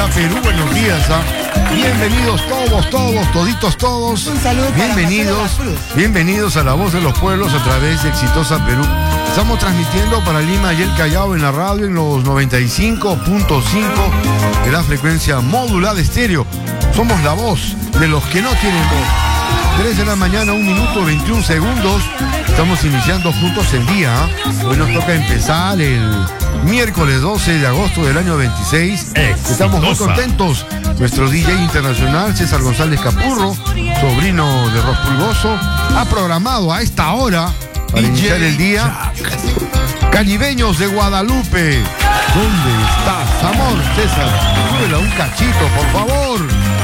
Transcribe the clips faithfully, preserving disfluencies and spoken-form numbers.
Perú, buenos días. ¿eh? Bienvenidos todos, todos, toditos, todos. Un saludo para bienvenidos, Marcelo Cruz. bienvenidos a La Voz de los Pueblos a través de Exitosa Perú. Estamos transmitiendo para Lima y el Callao en la radio en los noventa y cinco punto cinco de la frecuencia modulada estéreo. Somos la voz de los que no tienen voz. tres de la mañana, un minuto, veintiún segundos. Estamos iniciando juntos el día. ¿eh? Hoy nos toca empezar el miércoles doce de agosto del año veintiséis. Exitosa. Estamos muy contentos. Nuestro D J internacional, César González Capurro, sobrino de Ros Pulgoso, ha programado a esta hora para D J iniciar el día. Jack. Caribeños de Guadalupe. ¿Dónde estás, amor? César, súbela un cachito, por favor.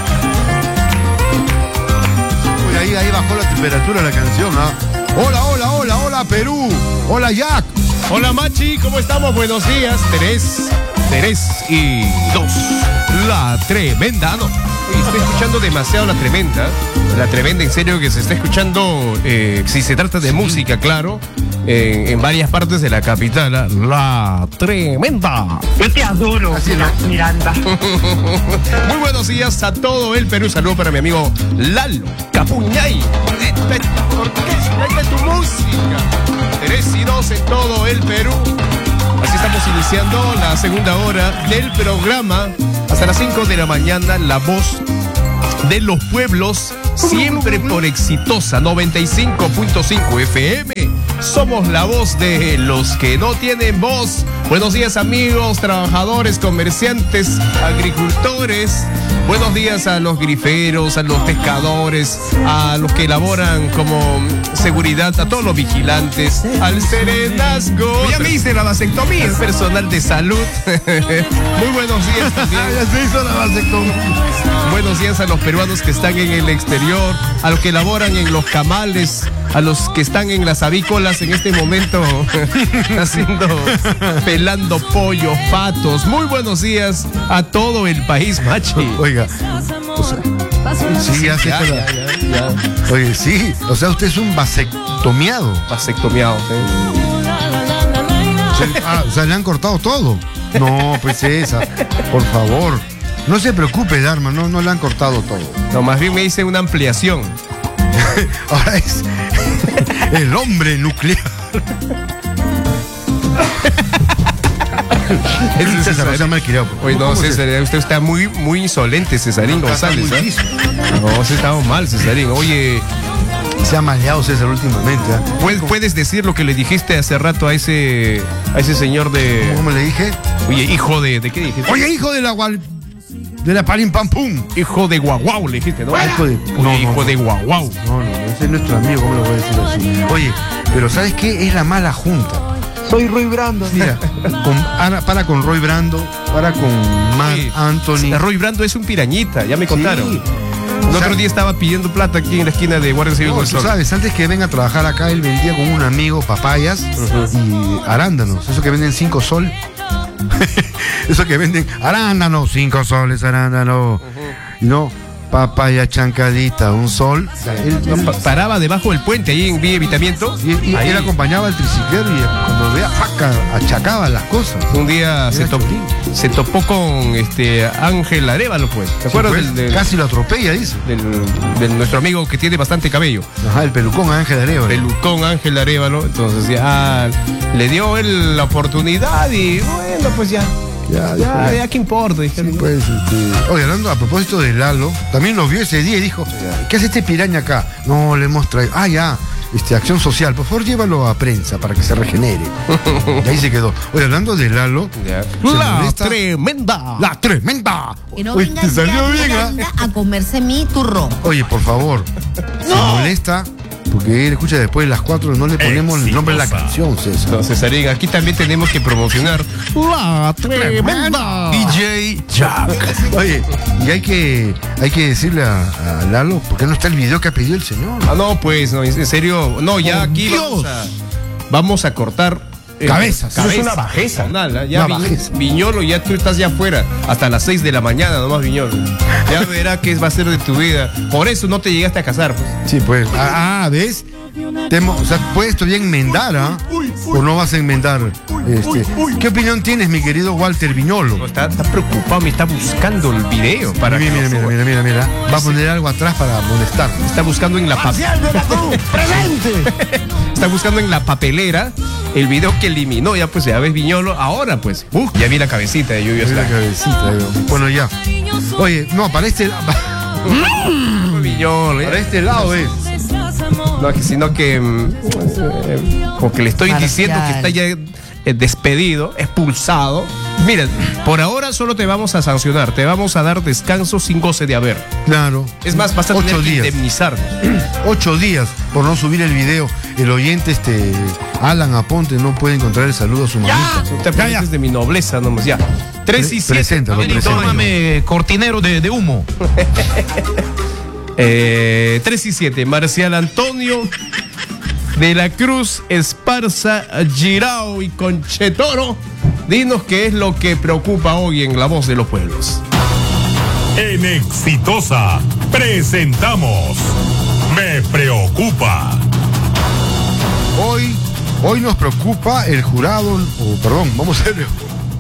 Uy, ahí, ahí bajó la temperatura de la canción, ¿ah? Hola, hola, hola, hola, Perú. Hola, Jack. Hola Machi, ¿cómo estamos? Buenos días. Tres, tres y dos. La tremenda, no. Estoy escuchando demasiado la tremenda. La tremenda, en serio, que se está escuchando, eh, si se trata de música, claro, eh, en varias partes de la capital. La tremenda. Yo te adoro, Así no. Miranda. Muy buenos días a todo el Perú. Saludo para mi amigo Lalo Capuñay. ¿Por qué? Ahí está tu música. Tres y dos en todo el Perú. Así estamos iniciando la segunda hora del programa. Hasta las cinco de la mañana, La Voz de los Pueblos, siempre por Exitosa noventa y cinco punto cinco F M. Somos la voz de los que no tienen voz. Buenos días, amigos, trabajadores, comerciantes, agricultores. Buenos días a los griferos, a los pescadores, a los que elaboran como seguridad, a todos los vigilantes, al serenazgo. Ya me hice la vasectomía. El personal de salud. Muy buenos días también. Ya se hizo la vasectomía. Buenos días a los peruanos que están en el exterior, a los que laboran en los camales, a los que están en las avícolas en este momento haciendo, pelando pollos, patos. Muy buenos días a todo el país, Machi. Oiga, o sea, sí, ya sé Ya, que la- ya, ya, ya. Oye, sí, o sea, usted es un vasectomiado. Vasectomiado. ¿eh? Se- ah, o sea, le han cortado todo. No, pues esa, por favor. No se preocupe, Dharma, no, no le han cortado todo. No, más bien me hice una ampliación. Ahora es el hombre nuclear. Ese es César, no sea César. malcriado, por favor. Oye, no, ¿Cómo se- César, usted está muy, muy insolente, Cesarín González. Está muy ¿eh? liso. No, se estamos mal, Cesarín. Oye, Se ha maleado César últimamente. ¿ah? ¿puedes, puedes decir lo que le dijiste hace rato a ese, a ese señor de... ¿Cómo le dije? Oye, hijo de... ¿De qué dijiste? Oye, hijo de la gual... de la palim pam pum. Hijo de guaguau, le dijiste, ¿no? Hijo de- Oye, no, no, hijo no. de guaguau. No, no, no, ese es nuestro amigo, ¿cómo lo voy a decir así? Oye, pero ¿sabes qué? Es la mala junta. Soy Rui Brando. Mira, con, ahora para con Roy Brando, para con Mark Oye, Anthony. Roy Brando es un pirañita, ya me contaron. Sí. El O sea, otro día estaba pidiendo plata aquí en la esquina de Guardia Civil no, del tú Sol. sabes, antes que venga a trabajar acá, él vendía con un amigo papayas y arándanos. Eso que venden cinco sol. Eso que venden arándanos, cinco soles, arándanos. No, papaya chancadita, un sol. Él- No, él- pa- paraba debajo del puente, ahí en Vía Evitamiento. y, y Ahí. él acompañaba al triciclero y cuando veía, ¡paca! Achacaba las cosas. Un día se, Era top- Chorín. se topó con este Ángel Arévalo, pues. ¿Te acuerdas Pues, del, del- Casi lo atropella, dice. del- del nuestro amigo que tiene bastante cabello? Ajá, el pelucón Ángel Arevalo. Pelucón Ángel Arévalo. Entonces ya le dio él la oportunidad y bueno, pues ya. Ya, Ya, ya. ya, ¿qué importa? Dijeron. Pues, este, oye, hablando a propósito de Lalo, también lo vio ese día y dijo, ¿qué hace este piraña acá? No, le hemos traído. Ah, ya, este, acción social, por favor llévalo a prensa para que se regenere. Y ahí se quedó. Oye, hablando de Lalo, Ya. ¿se La molesta? tremenda. ¡La tremenda! Que no Oye, venga te salió bien, ¿ah? Miranda a comerse mi turrón. Oye, por favor, se molesta porque él escucha después de las cuatro, no le ponemos el nombre de la Exitosa. canción, César. Entonces, Cesarín, aquí también tenemos que promocionar La Tremenda. D J Jack. Oye, y hay que, hay que decirle a, a Lalo, ¿por qué no está el video que ha pedido el señor? Ah, no, pues, no, en serio. No, ya ¡Por aquí Dios! vamos a, vamos a cortar Eh, cabezas. cabeza. Es una bajeza. Nada, ya Una Vi- bajeza. Viñolo, ya tú estás ya afuera. Hasta las seis de la mañana nomás, Viñolo. Ya verá qué va a ser de tu vida. Por eso no te llegaste a casar, pues. Sí, pues. Ah, ah, ¿ves? Temo, o sea, puedes todavía enmendar, ¿ah? ¿O no vas a enmendar? Este, ¿qué opinión tienes, mi querido Walter Viñolo? No, Está, está preocupado, me está buscando el video para Mira, que mira, lo mira, suba. mira, mira, mira. Va a poner algo atrás para molestar. Está buscando en la pa- Marcial de la Cruz, presente. está buscando en la papelera el video que eliminó. Ya pues ya ves Viñolo. Ahora pues, uh, ya vi la cabecita de Lluvia Mira la Slang. cabecita, digo. Bueno, ya. Oye, no, para este, Viñolo, ¿eh? para este lado es. No, que- sino que mm, eh, como que le estoy Marcial. diciendo que está ya eh, despedido, expulsado. Mira, por ahora solo te vamos a sancionar, te vamos a dar descanso sin goce de haber. Claro. Es más, vas a Ocho tener que días. indemnizarnos. Ocho días por no subir el video. El oyente, este, Alan Aponte, no puede encontrar el saludo a su mamita. No te aproveches de mi nobleza nomás, ya. Tres y siete. Preséntalo, Benito, preséntalo. Tómame cortinero de, de humo. Eh, tres y siete, Marcial Antonio de la Cruz, Esparza, Girao y Conchetoro. Dinos qué es lo que preocupa hoy en La Voz de los Pueblos. En Exitosa presentamos Me Preocupa. Hoy, hoy nos preocupa el jurado, o perdón, vamos a ver.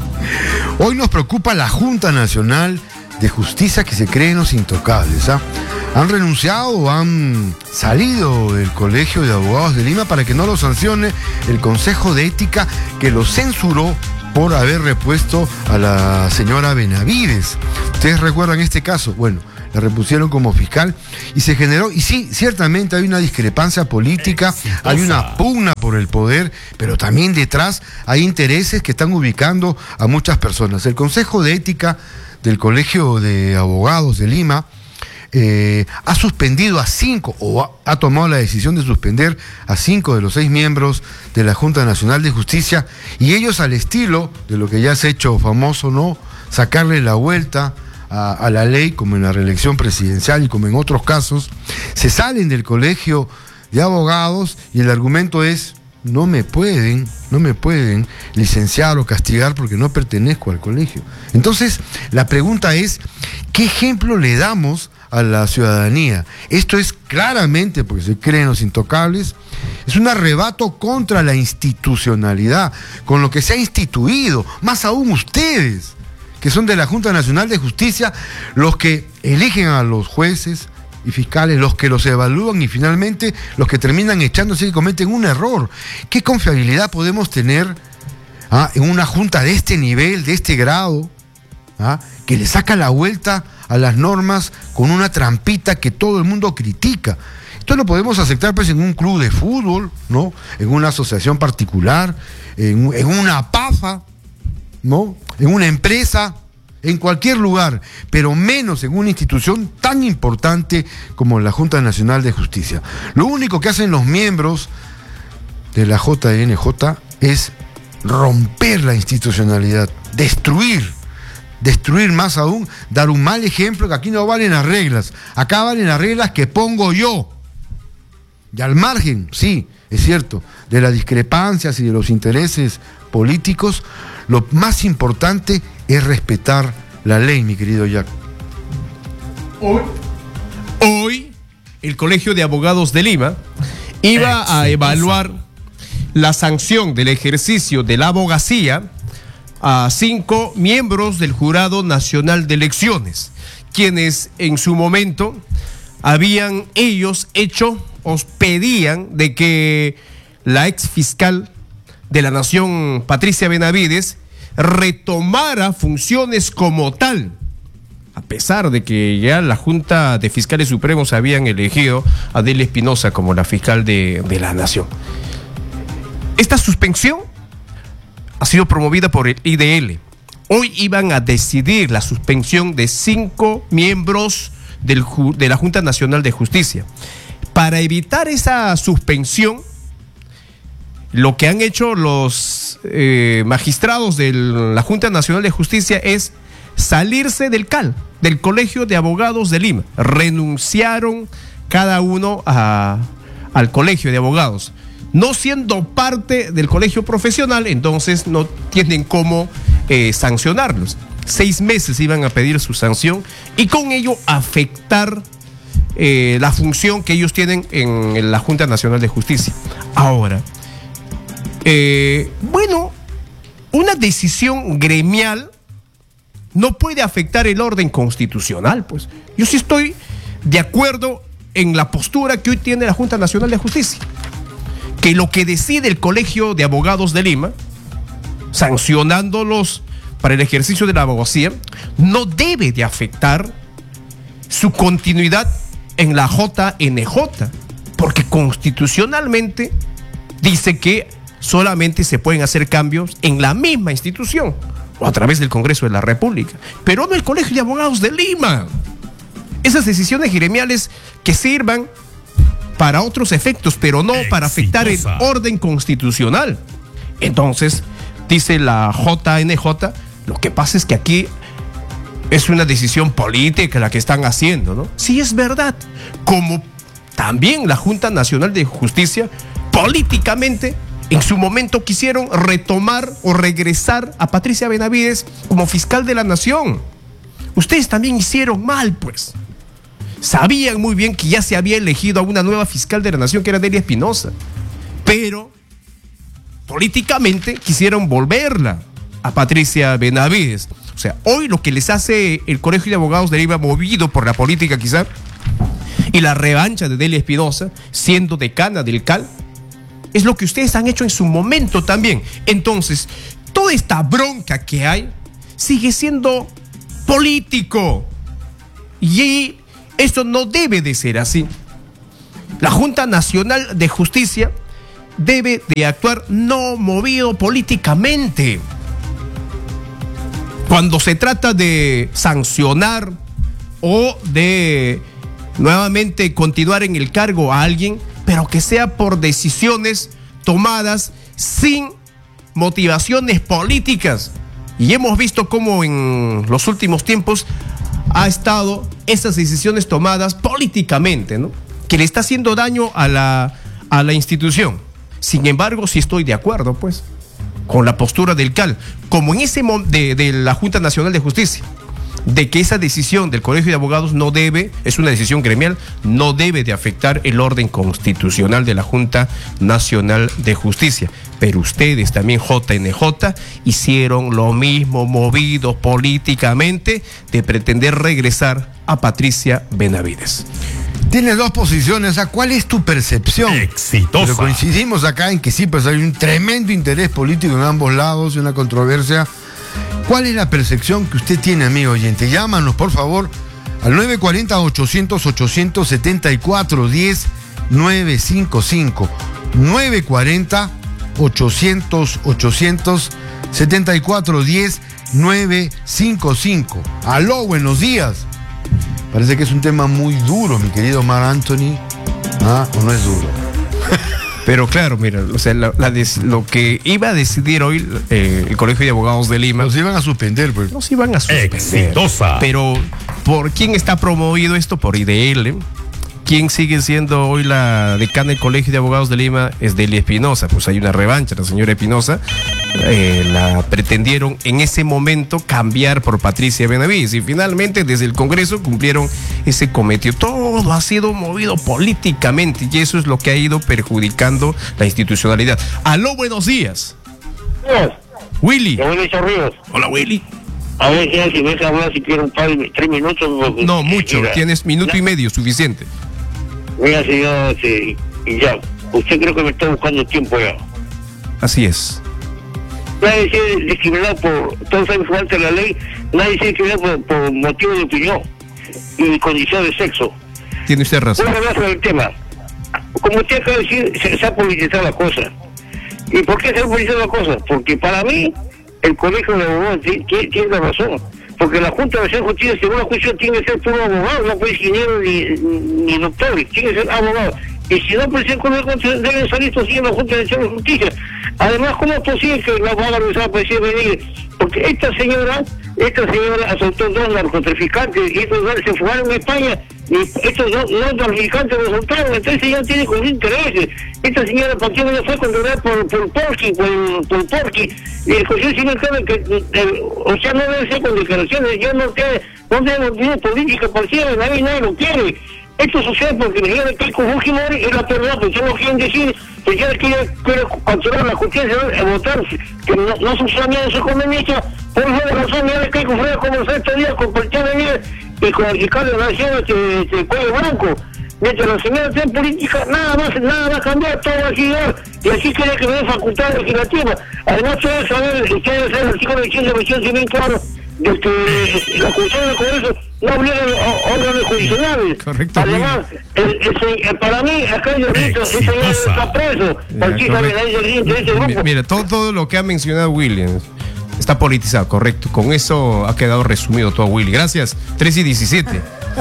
Hoy nos preocupa la Junta Nacional de Justicia, que se creen los intocables. ¿ah? Han renunciado o han salido del Colegio de Abogados de Lima para que no lo sancione el Consejo de Ética, que lo censuró por haber repuesto a la señora Benavides. ¿Ustedes recuerdan este caso? Bueno, la repusieron como fiscal y se generó, y sí, ciertamente hay una discrepancia política, Exitosa. hay una pugna por el poder, pero también detrás hay intereses que están ubicando a muchas personas. El Consejo de Ética del Colegio de Abogados de Lima eh, ha suspendido a cinco, o ha, ha tomado la decisión de suspender a cinco de los seis miembros de la Junta Nacional de Justicia, y ellos, al estilo de lo que ya se ha hecho famoso, ¿no? Sacarle la vuelta a, a la ley, como en la reelección presidencial y como en otros casos, se salen del Colegio de Abogados y el argumento es: no me pueden, no me pueden licenciar o castigar porque no pertenezco al colegio. Entonces, la pregunta es, ¿qué ejemplo le damos a la ciudadanía? Esto es claramente, porque se creen los intocables, es un arrebato contra la institucionalidad, con lo que se ha instituido, más aún ustedes, que son de la Junta Nacional de Justicia, los que eligen a los jueces y fiscales, los que los evalúan y finalmente los que terminan echándose y cometen un error. ¿Qué confiabilidad podemos tener ah, en una junta de este nivel, de este grado, ah, que le saca la vuelta a las normas con una trampita que todo el mundo critica? Esto lo podemos aceptar pues en un club de fútbol, ¿no? En una asociación particular, en, en una PAFA, ¿no? En una empresa, en cualquier lugar, pero menos en una institución tan importante como la Junta Nacional de Justicia. Lo único que hacen los miembros de la J N J es romper la institucionalidad, destruir, destruir más aún, dar un mal ejemplo, que aquí no valen las reglas, acá valen las reglas que pongo yo. Y al margen, sí, es cierto, de las discrepancias y de los intereses políticos, lo más importante es respetar la ley, mi querido Jack. Hoy, hoy el Colegio de Abogados de Lima iba a evaluar la sanción del ejercicio de la abogacía a cinco miembros del Jurado Nacional de Elecciones, quienes en su momento habían ellos hecho, os pedían de que la ex fiscal de la Nación, Patricia Benavides, retomara funciones como tal, a pesar de que ya la Junta de Fiscales Supremos habían elegido a Adela Espinosa como la fiscal de, de la Nación. Esta suspensión ha sido promovida por el I D L. Hoy iban a decidir la suspensión de cinco miembros del, de la Junta Nacional de Justicia. Para evitar esa suspensión, lo que han hecho los eh, magistrados de la Junta Nacional de Justicia es salirse del C A L, del Colegio de Abogados de Lima. Renunciaron cada uno a, al Colegio de Abogados. No siendo parte del colegio profesional, entonces no tienen cómo eh, sancionarlos. Seis meses iban a pedir su sanción y con ello afectar eh, la función que ellos tienen en la Junta Nacional de Justicia. Ahora, eh, bueno, una decisión gremial no puede afectar el orden constitucional, pues. Yo sí estoy de acuerdo en la postura que hoy tiene la Junta Nacional de Justicia, que lo que decide el Colegio de Abogados de Lima, sancionándolos para el ejercicio de la abogacía, no debe de afectar su continuidad en la J N J, porque constitucionalmente dice que solamente se pueden hacer cambios en la misma institución o a través del Congreso de la República, pero no el Colegio de Abogados de Lima. Esas decisiones gremiales que sirvan para otros efectos, pero no Exitosa. Para afectar el orden constitucional. Entonces, dice la J N J, lo que pasa es que aquí es una decisión política la que están haciendo, ¿no? Sí, es verdad. Como también la Junta Nacional de Justicia, políticamente, en su momento quisieron retomar o regresar a Patricia Benavides como fiscal de la nación. Ustedes también hicieron mal, pues. Sabían muy bien que ya se había elegido a una nueva fiscal de la nación, que era Delia Espinosa, pero políticamente quisieron volverla a Patricia Benavides. O sea, hoy lo que les hace el Colegio de Abogados de Lima, movido por la política quizá, y la revancha de Delia Espinosa, siendo decana del C A L, es lo que ustedes han hecho en su momento también. Entonces, toda esta bronca que hay sigue siendo político. Y esto no debe de ser así. La Junta Nacional de Justicia debe de actuar no movido políticamente. Cuando se trata de sancionar o de nuevamente continuar en el cargo a alguien, pero que sea por decisiones tomadas sin motivaciones políticas. Y hemos visto cómo en los últimos tiempos ha estado esas decisiones tomadas políticamente, ¿no? Que le está haciendo daño a la, a la institución. Sin embargo, sí estoy de acuerdo, pues, con la postura del C A L, como en ese de, de la Junta Nacional de Justicia, de que esa decisión del Colegio de Abogados no debe, es una decisión gremial, no debe de afectar el orden constitucional de la Junta Nacional de Justicia. Pero ustedes también, J N J, hicieron lo mismo, movidos políticamente, de pretender regresar a Patricia Benavides. Tienes dos posiciones. ¿Cuál es tu percepción? Exitosa. Pero coincidimos acá en que sí, pues hay un tremendo interés político en ambos lados y una controversia. ¿Cuál es la percepción que usted tiene, amigo oyente? Llámanos, por favor, al nueve cuatro cero, ochocientos, ochocientos setenta y cuatro, diez, nueve cinco cinco. nueve cuatro cero, ochocientos, ochocientos setenta y cuatro, diez, nueve cinco cinco. Aló, buenos días. Parece que es un tema muy duro, mi querido Mar Anthony. ¿Ah? ¿O no es duro? Pero claro, mira, o sea, la, la des, lo que iba a decidir hoy eh, el Colegio de Abogados de Lima... Nos iban a suspender, pues. Nos iban a suspender. Exitosa. Pero, ¿por quién está promovido esto? Por I D L. ¿Quién sigue siendo hoy la decana del Colegio de Abogados de Lima? Es Delia Espinosa. Pues hay una revancha, la señora Espinosa. Eh, la pretendieron en ese momento cambiar por Patricia Benavides. Y finalmente, desde el Congreso, cumplieron ese cometido. Todo ha sido movido políticamente y eso es lo que ha ido perjudicando la institucionalidad. Aló, buenos días. Yes. Willy. Willy Chorrillos. Hola, Willy. A ver, ya, si ves hablar, si quiero un par de tres minutos. Porque, no, mucho. mira, tienes minuto no, y medio, suficiente. Mira, señor, sí, ya. Usted creo que me está buscando tiempo ya. Así es. Nadie se discriminado por, todos saben falta la ley, nadie se discriminado por, por motivo de opinión y condición de sexo. Tiene usted razón. Voy a hablar sobre el tema. Como usted acaba de decir, se, se ha politizado la cosa. ¿Y por qué se ha politizado la cosa? Porque para mí, el Colegio de Abogados tiene, tiene la razón. Porque la Junta de Justicia, según la justicia, tiene que ser puro abogado, no puede ser ingeniero ni, ni doctores, tiene que ser abogado. Y si no, pues el Colegio deben salir estos en la Junta de Justicia. Además, ¿cómo es posible que la abogada no se Patricia Benavides? Porque esta señora, esta señora asaltó dos narcotraficantes y estos se fugaron en España Y estos no, no traficantes lo soltaron, entonces ella tiene con intereses. Esta señora Paquino ya fue condenada por, por Porky, por, por Porky, y el Consejo Civil sabe que, eh, o sea, no debe ser con declaraciones, yo no tengo, no tengo ninguna política parcial, nadie, nadie lo quiere. Esto sucede porque la señora Keiko Fujimori es la verdad, porque no quieren decir, que ella quiere, quiere controlar la justicia, a votar, que no, no sucede a su conveniencia, por esa razón, la Keiko Fujimori como estos días compartió venir y con el fiscal de la nación, este, este cuello blanco. Mientras la señora esté en política, nada más, nada va a cambiar, todo va a girar, y así quiere que me dé facultad legislativa. Además, ustedes saben, ustedes saben el artículo doscientos veintiocho bien claro, de que la Constitución del Congreso no obliga a órganos jurisdiccionales. Correcto. Además, el, el, el, para mí, acá hay delito, ese señor está preso, porque saben, hay delito de ese grupo. Mira, todo, todo lo que ha mencionado Williams está politizado, correcto. Con eso ha quedado resumido todo, Willy. Gracias. tres y diecisiete.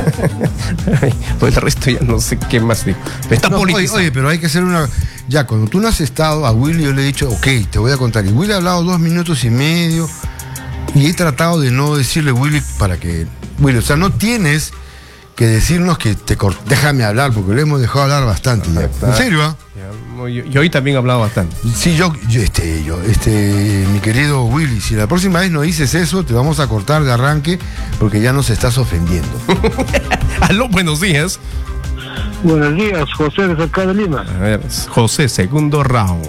Todo el resto ya no sé qué más digo. Está No, oye, politizado. oye, pero hay que hacer una. Ya, cuando tú no has estado, a Willy yo le he dicho, ok, te voy a contar. Y Willy ha hablado dos minutos y medio. Y he tratado de no decirle, Willy, para que. Willy, o sea, no tienes que decirnos que te cort... déjame hablar, porque le hemos dejado hablar bastante. Ya. En serio, ¿ah? Yo, yo hoy también he hablado bastante. Sí, yo, yo, este, yo, este, mi querido Willy, si la próxima vez no dices eso, te vamos a cortar de arranque, porque ya nos estás ofendiendo. Aló, buenos días. Buenos días, José de acá de Lima. A ver, José, segundo round.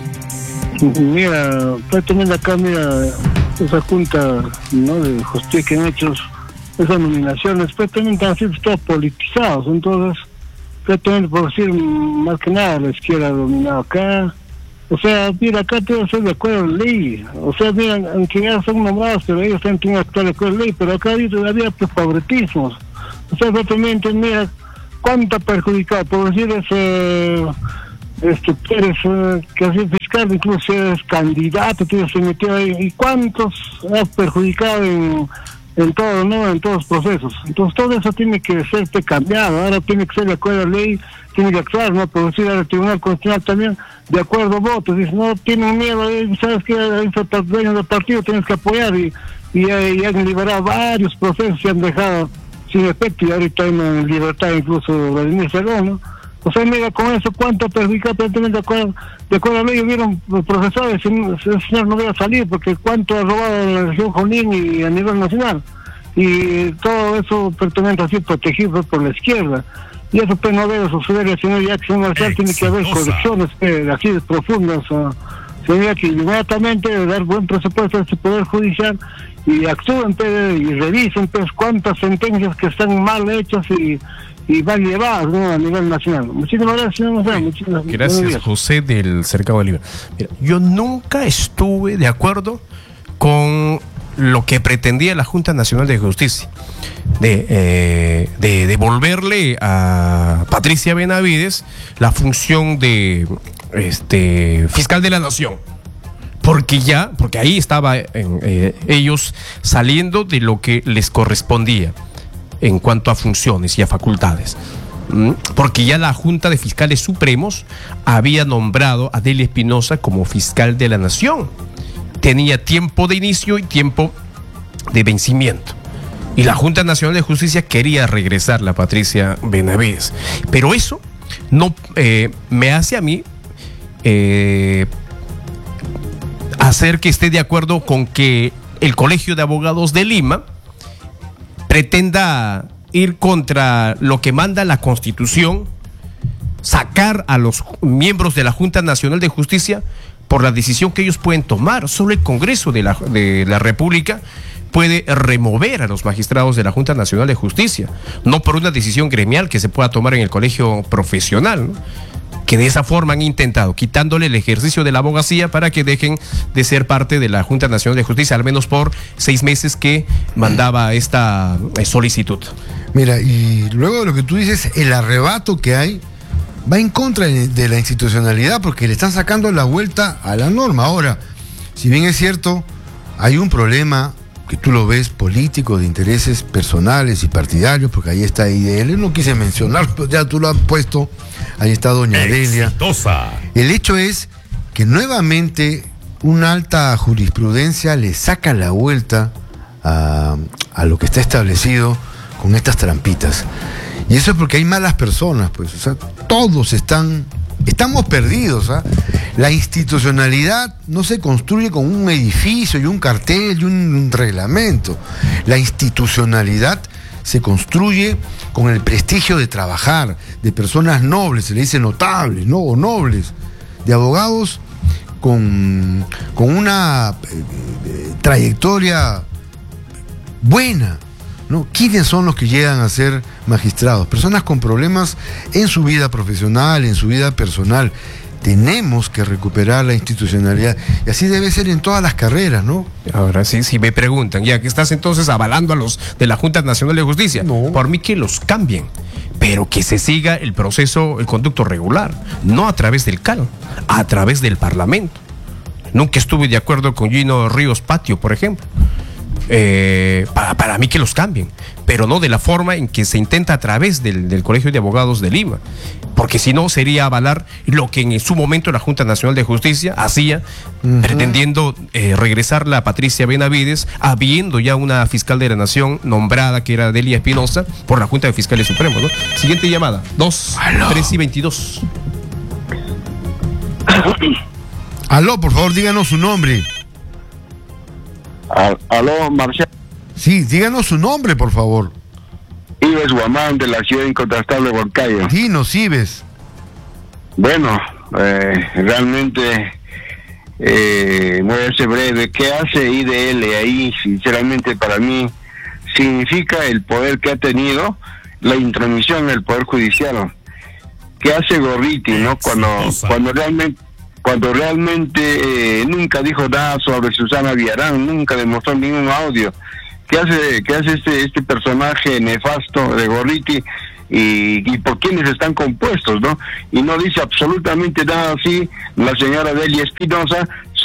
Mira, prácticamente acá, mira, esa junta, ¿no?, de justicia que han hecho, esas nominaciones, prácticamente han sido todos politizados, entonces, prácticamente por decir, más que nada, la izquierda ha dominado acá. O sea, mira, acá tengo que ser de acuerdo a la ley. O sea, mira, aunque ya son nombrados, pero ellos también tienen que actuar de acuerdo a la ley, pero acá había todavía pues, favoritismos. O sea, prácticamente, mira, cuánto ha perjudicado, por decir, ese, este Pérez, eh, que ha sido fiscal, incluso es candidato, que se metió ahí, y cuántos ha perjudicado en, en todo, ¿no?, en todos los procesos. Entonces, todo eso tiene que ser cambiado, ahora tiene que ser de acuerdo a la ley, tiene que actuar, ¿no?, por decir, al Tribunal Constitucional también, de acuerdo a votos, dice, no tienen miedo, sabes que hay dueños del partido, tienes que apoyar, y, y, y han liberado varios procesos, se han dejado sin efecto, y ahorita hay en libertad incluso Vladimir Cerrón, ¿no? O sea, mira, con eso, cuánto perjudicado, prácticamente de acuerdo, de acuerdo a la ley, hubieron profesores, el señor no debe salir, porque cuánto ha robado en la región Junín y a nivel nacional, y todo eso prácticamente así protegido por la izquierda. Y eso pues no debe suceder, el señor Jackson Marcial, tiene que haber correcciones eh, así de profundas, uh, sería que inmediatamente dar buen presupuesto a este Poder Judicial y actúen pues, y revisen pues cuántas sentencias que están mal hechas y, y mal llevadas, ¿no?, a nivel nacional. Muchísimas gracias, señor Marcial. Muchísimas Gracias, José del Cercado de Lima. Mira, yo nunca estuve de acuerdo con lo que pretendía la Junta Nacional de Justicia, de, eh, de devolverle a Patricia Benavides la función de este fiscal de la Nación, porque ya, porque ahí estaba en, eh, ellos saliendo de lo que les correspondía en cuanto a funciones y a facultades, ¿Mm? porque ya la Junta de Fiscales Supremos había nombrado a Delia Espinosa como fiscal de la Nación. Tenía tiempo de inicio y tiempo de vencimiento. Y la Junta Nacional de Justicia quería regresarla a Patricia Benavides. Pero eso no eh, me hace a mí eh, hacer que esté de acuerdo con que el Colegio de Abogados de Lima pretenda ir contra lo que manda la Constitución, sacar a los miembros de la Junta Nacional de Justicia por la decisión que ellos pueden tomar. Solo el Congreso de la, de la República puede remover a los magistrados de la Junta Nacional de Justicia, no por una decisión gremial que se pueda tomar en el colegio profesional, ¿no?, que de esa forma han intentado, quitándole el ejercicio de la abogacía para que dejen de ser parte de la Junta Nacional de Justicia, al menos por seis meses que mandaba esta solicitud. Mira, y luego de lo que tú dices, el arrebato que hay va en contra de la institucionalidad, porque le están sacando la vuelta a la norma. Ahora, si bien es cierto, hay un problema que tú lo ves político, de intereses personales y partidarios, porque ahí está I D L, no quise mencionar, pero ya tú lo has puesto, ahí está doña Delia. Exitosa. El hecho es que nuevamente una alta jurisprudencia le saca la vuelta a, a lo que está establecido con estas trampitas. Y eso es porque hay malas personas, pues. O sea, todos están, estamos perdidos. ¿Ah? La institucionalidad no se construye con un edificio y un cartel y un reglamento. La institucionalidad se construye con el prestigio de trabajar, de personas nobles, se le dice notables, ¿no? O nobles, de abogados con, con una eh, trayectoria buena, ¿no? ¿Quiénes son los que llegan a ser magistrados? Personas con problemas en su vida profesional, en su vida personal. Tenemos que recuperar la institucionalidad. Y así debe ser en todas las carreras, ¿no? Ahora sí, si me preguntan, ya que estás entonces avalando a los de la Junta Nacional de Justicia, no. Por mí que los cambien, pero que se siga el proceso, el conducto regular, no a través del C A L, a través del Parlamento. Nunca estuve de acuerdo con Gino Ríos Patio, por ejemplo. Eh, para, para mí que los cambien, pero no de la forma en que se intenta a través del, del Colegio de Abogados de Lima, porque si no sería avalar lo que en su momento la Junta Nacional de Justicia hacía, uh-huh. pretendiendo eh, regresarla a Patricia Benavides, habiendo ya una fiscal de la Nación nombrada que era Delia Espinosa por la Junta de Fiscales Supremos, ¿no? Siguiente llamada, dos, tres y veintidós. Aló, por favor, díganos su nombre. Aló, Marcial. Sí, díganos su nombre, por favor. Ives Guamán, de la ciudad incontrastable de Huancayo. Dinos, Ives. Bueno, eh, realmente eh, voy a ser breve. ¿Qué hace I D L ahí? Sinceramente, para mí significa el poder que ha tenido, la intromisión en el poder judicial. ¿Qué hace Gorriti, no? Cuando, cuando realmente cuando realmente eh, nunca dijo nada sobre Susana Villarán, nunca demostró ningún audio. ¿Qué hace, qué hace este este personaje nefasto de Gorriti y, y por quiénes están compuestos, ¿no? Y no dice absolutamente nada así la señora Delia Espinosa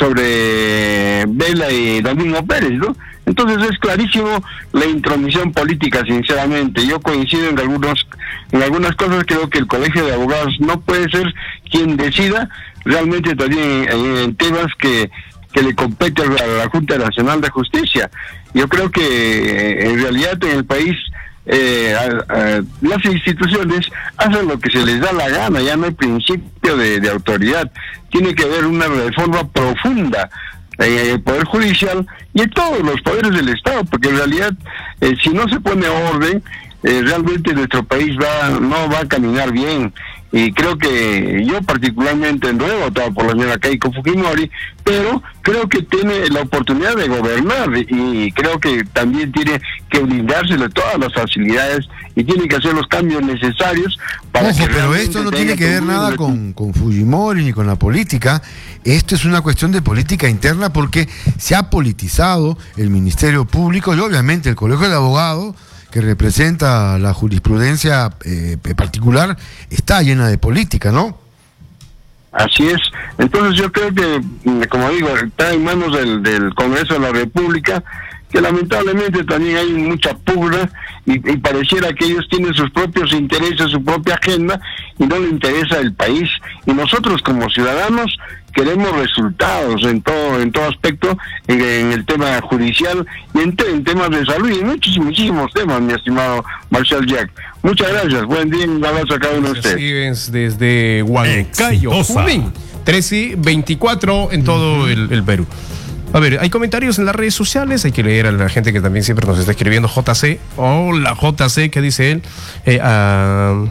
sobre Vela y Domingo Pérez, ¿no? Entonces es clarísimo la intromisión política, sinceramente. Yo coincido en algunos en algunas cosas. Creo que el Colegio de Abogados no puede ser quien decida realmente también en, en temas que, que le compete a la Junta Nacional de Justicia. Yo creo que en realidad en el país eh, a, a, las instituciones hacen lo que se les da la gana, ya no hay principio de, de autoridad. Tiene que haber una reforma profunda en el Poder Judicial y en todos los poderes del Estado, porque en realidad eh, si no se pone orden, eh, realmente nuestro país va no va a caminar bien. Y creo que yo particularmente no he votado por la señora Keiko Fujimori, pero creo que tiene la oportunidad de gobernar y creo que también tiene que brindársele todas las facilidades y tiene que hacer los cambios necesarios para Ojo, que pero esto no tiene que ver nada con, con Fujimori ni con la política. Esto es una cuestión de política interna porque se ha politizado el Ministerio Público y obviamente el Colegio de Abogados, que representa la jurisprudencia eh, particular, está llena de política, ¿no? Así es. Entonces yo creo que, como digo, está en manos del, del Congreso de la República, que lamentablemente también hay mucha pugna y, y pareciera que ellos tienen sus propios intereses, su propia agenda y no le interesa el país. Y nosotros como ciudadanos queremos resultados en todo en todo aspecto, en, en el tema judicial y en, te, en temas de salud y en muchos, muchísimos temas, mi estimado Marcial Jack. Muchas gracias, buen día, un abrazo a cada uno de ustedes. Desde Huancayo, Junín, trece y veinticuatro en todo el, el Perú. A ver, hay comentarios en las redes sociales, hay que leer a la gente que también siempre nos está escribiendo. J C, hola J C, ¿qué dice él? Eh, uh...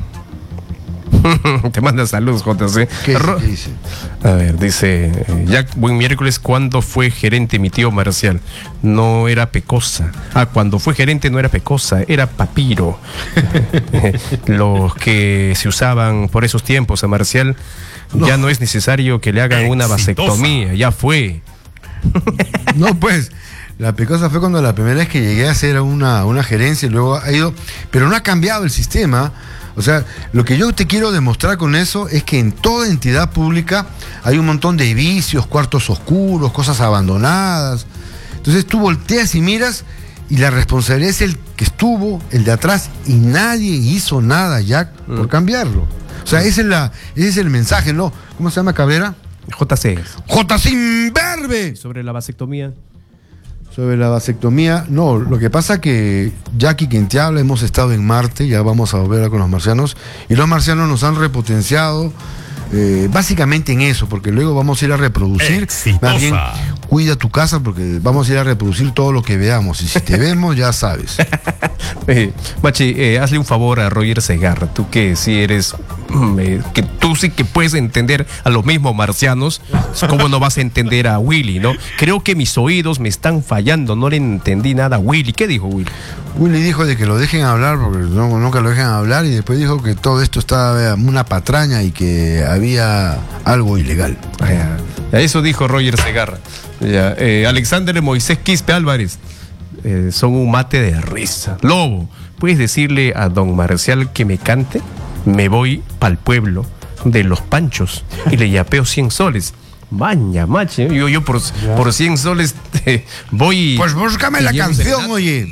Te manda saludos, J C. ¿Qué, ¿Qué dice? A ver, dice Jack, buen miércoles. ¿Cuándo fue gerente mi tío Marcial? No era Pecosa. Ah, cuando fue gerente no era Pecosa, era Papiro. Los que se usaban por esos tiempos a Marcial, no. Ya no es necesario que le hagan una vasectomía, ya fue. No, pues, la Pecosa fue cuando la primera vez que llegué a hacer una, una gerencia y luego ha ido, pero no ha cambiado el sistema. O sea, lo que yo te quiero demostrar con eso es que en toda entidad pública hay un montón de vicios, cuartos oscuros, cosas abandonadas. Entonces tú volteas y miras y la responsabilidad es el que estuvo, el de atrás, y nadie hizo nada, Jack, mm. por cambiarlo. O sea, ese es, la, ese es el mensaje, ¿no? ¿Cómo se llama, Cabrera? J C. J C Imberbe. Sobre la vasectomía. Sobre la vasectomía, no, lo que pasa que Jackie, quien te habla, hemos estado en Marte, ya vamos a volver con los marcianos, y los marcianos nos han repotenciado eh, básicamente en eso, porque luego vamos a ir a reproducir. Exitosa. Más bien, cuida tu casa porque vamos a ir a reproducir todo lo que veamos, y si te vemos, ya sabes. Eh, Machi, eh, hazle un favor a Roger Segarra, tú que sí eres, eh, que tú sí que puedes entender a los mismos marcianos, ¿cómo no vas a entender a Willy, no? Creo que mis oídos me están fallando, no le entendí nada a Willy. ¿Qué dijo Willy? Willy dijo de que lo dejen hablar, porque no, nunca lo dejan hablar, y después dijo que todo esto estaba una patraña y que había algo ilegal. Ah, ya, eso dijo Roger Segarra. Ya, eh, Alexander Moisés Quispe Álvarez. Eh, son un mate de risa. Lobo, ¿puedes decirle a don Marcial que me cante? Me voy pa'l pueblo de los Panchos y le yapeo cien soles. Maña, mache. Yo, yo por, por cien soles eh, voy. Pues búscame la canción, oye.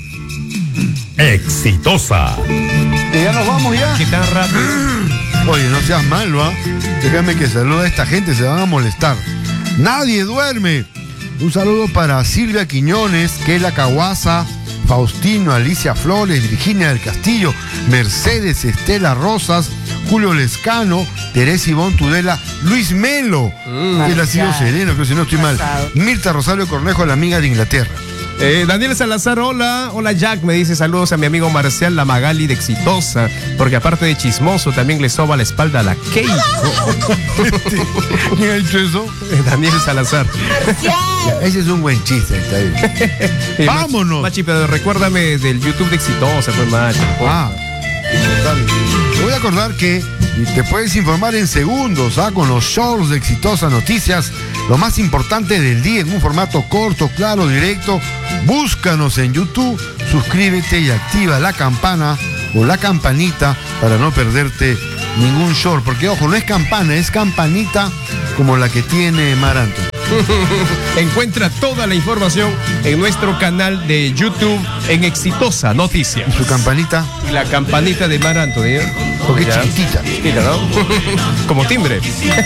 Exitosa. Que ya nos vamos ya. ¿Qué tan rápido? Oye, no seas malo, ¿ah? Déjame que salude a esta gente, se van a molestar. Nadie duerme. Un saludo para Silvia Quiñones, Kela Caguaza, Faustino, Alicia Flores, Virginia del Castillo, Mercedes Estela Rosas, Julio Lescano, Teresa Ivonne Tudela, Luis Melo, Mm. el asilo sereno, que si no estoy mal, Mirta Rosario Cornejo, la amiga de Inglaterra. Eh, Daniel Salazar, hola, hola Jack, me dice saludos a mi amigo Marcial, la Magali de Exitosa, porque aparte de chismoso también le soba la espalda a la Keiko. ¿Quién ha dicho eso? Eh, Daniel Salazar. Ya, ese es un buen chiste, está bien. Eh, ¡Vámonos! Machi, pero recuérdame del YouTube de Exitosa, pues Machi. Ah, está bien. Te voy a acordar que te puedes informar en segundos, ¿ah? Con los shows de Exitosa Noticias, lo más importante del día en un formato corto, claro, directo. Búscanos en YouTube, suscríbete y activa la campana o la campanita para no perderte ningún show. Porque, ojo, no es campana, es campanita como la que tiene Mar Anthony. Encuentra toda la información en nuestro canal de YouTube en Exitosa Noticias. ¿Y su campanita? Y la campanita de Mar Anthony. Porque Ya. es chiquitita. Chiquita, ¿no? Como timbre.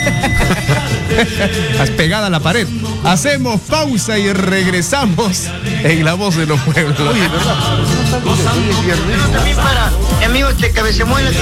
Has pegada a la pared. Hacemos pausa y regresamos en La Voz de los Pueblos. Oye, ¿verdad? También para mi amigo este cabecemuela.